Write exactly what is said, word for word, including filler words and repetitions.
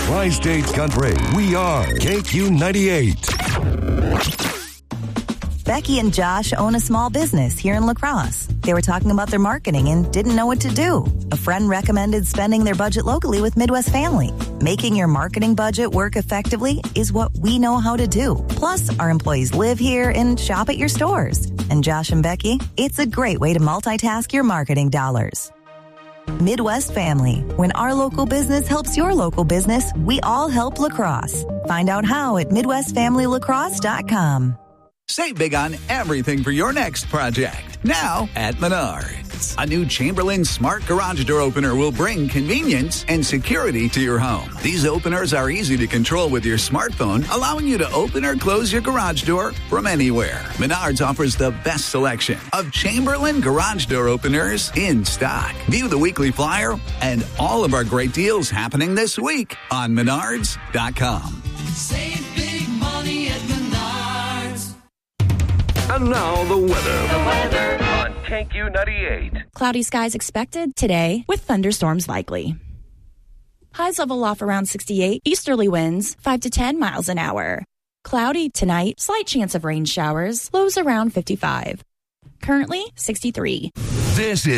Tri-State Country. We are K Q ninety-eight. Becky and Josh own a small business here in La Crosse. They were talking about their marketing and didn't know what to do. A friend recommended spending their budget locally with Midwest Family. Making your marketing budget work effectively is what we know how to do. Plus, our employees live here and shop at your stores. And Josh and Becky, it's a great way to multitask your marketing dollars. Midwest Family. When our local business helps your local business, we all help La Crosse. Find out how at midwest family lacrosse dot com. Save big on everything for your next project. Now at Menards. A new Chamberlain Smart Garage Door Opener will bring convenience and security to your home. These openers are easy to control with your smartphone, allowing you to open or close your garage door from anywhere. Menards offers the best selection of Chamberlain Garage Door Openers in stock. View the weekly flyer and all of our great deals happening this week on menards dot com. Save big money at Menards. And now the weather. The weather on K Q ninety-eight. Cloudy skies expected today with thunderstorms likely. Highs level off around sixty-eight. Easterly winds five to ten miles an hour. Cloudy tonight. Slight chance of rain showers. Lows around fifty-five. Currently sixty-three. This is